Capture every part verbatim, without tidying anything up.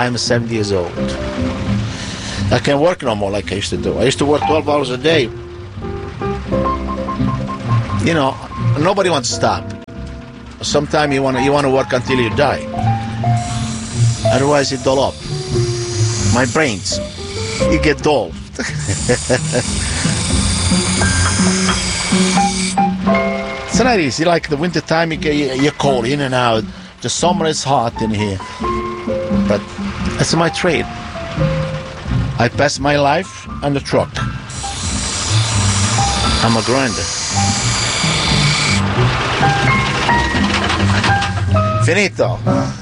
I'm seventy years old. I can't work no more like I used to do. I used to work twelve hours a day. You know, nobody wants to stop. Sometimes you want to you want to work until you die. Otherwise, you dull up. My brains, you get dull. It's not easy. Like the winter time, you get, you're cold in and out. The summer is hot in here. But that's my trade. I pass my life on the truck. I'm a grinder. Finito.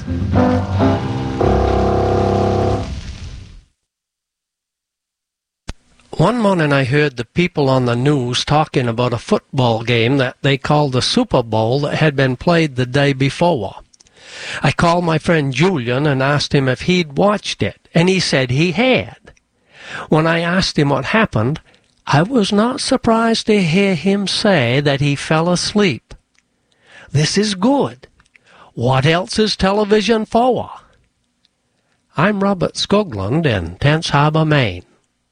One morning I heard the people on the news talking about a football game that they called the Super Bowl that had been played the day before. I called my friend Julian and asked him if he'd watched it, and he said he had. When I asked him what happened, I was not surprised to hear him say that he fell asleep. This is good. What else is television for? I'm Robert Skoglund in Tense Harbor, Maine.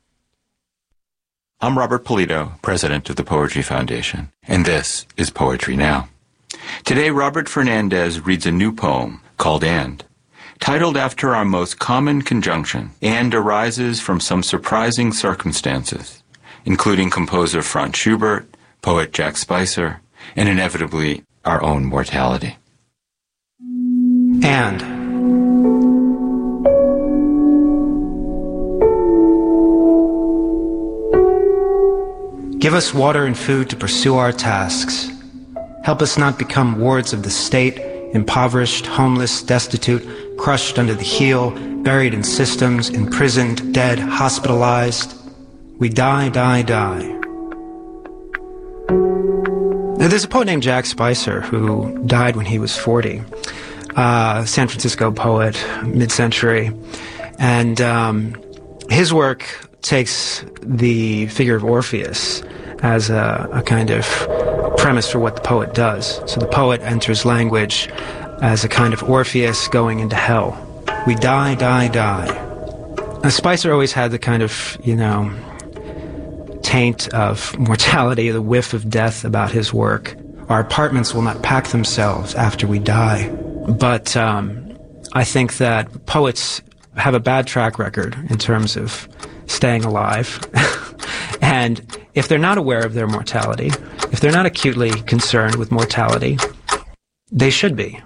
I'm Robert Polito, president of the Poetry Foundation, and this is Poetry Now. Today, Robert Fernandez reads a new poem called And. Titled after our most common conjunction, and arises from some surprising circumstances, including composer Franz Schubert, poet Jack Spicer, and inevitably our own mortality. And. Give us water and food to pursue our tasks. Help us not become wards of the state, impoverished, homeless, destitute, crushed under the heel, buried in systems, imprisoned, dead, hospitalized. We die, die, die. Now, there's a poet named Jack Spicer who died when he was forty. Uh, San Francisco poet, mid-century. And um, his work takes the figure of Orpheus as a, a kind of premise for what the poet does. So the poet enters language as a kind of Orpheus going into hell. We die, die, die. Now, Spicer always had the kind of, you know, taint of mortality, the whiff of death about his work. Our apartments will not pack themselves after we die. But um, I think that poets have a bad track record in terms of staying alive. And if they're not aware of their mortality, if they're not acutely concerned with mortality, they should be.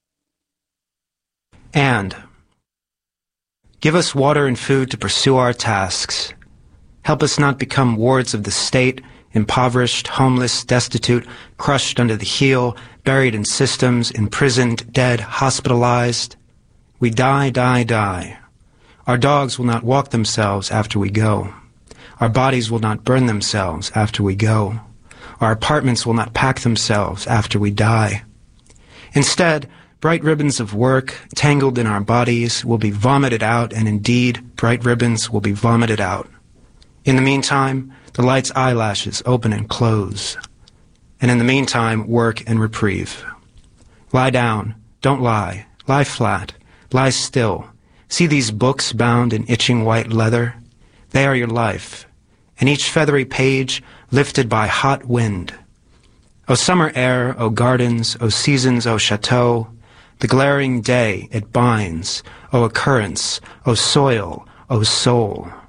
And give us water and food to pursue our tasks. Help us not become wards of the state, impoverished, homeless, destitute, crushed under the heel, buried in systems, imprisoned, dead, hospitalized. We die, die, die. Our dogs will not walk themselves after we go. Our bodies will not burn themselves after we go. Our apartments will not pack themselves after we die. Instead, bright ribbons of work tangled in our bodies will be vomited out, and indeed, bright ribbons will be vomited out. In the meantime, the light's eyelashes open and close. And in the meantime, work and reprieve. Lie down. Don't lie. Lie flat. Lie still. See these books bound in itching white leather? They are your life, and each feathery page lifted by hot wind. O summer air, O gardens, O seasons, O chateau, the glaring day it binds, O occurrence, O soil, O soul.